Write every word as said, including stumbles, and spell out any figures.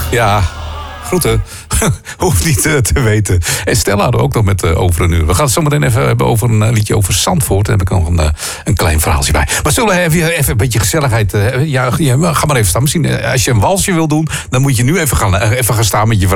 Ja, groeten. Hoeft niet uh, te weten. En Stella hadden we ook nog met uh, over een uur. We gaan het zometeen even hebben over een uh, liedje over Zandvoort. Daar heb ik nog een, uh, een klein verhaaltje bij. Maar zullen we even, even een beetje gezelligheid... Uh, ja, ja, ga maar even staan. Misschien uh, als je een walsje wil doen... dan moet je nu even gaan, uh, even gaan staan met je vrouw.